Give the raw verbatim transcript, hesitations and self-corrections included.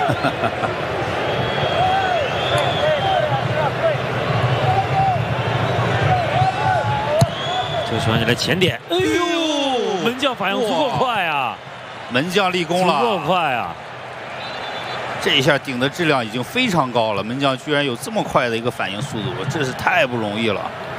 这个传起来前点，哎呦，门将反应足够快啊！ 门将立功了， 足够快啊！ 这一下顶的质量已经非常高了，门将居然有这么快的一个反应速度，这是太不容易了。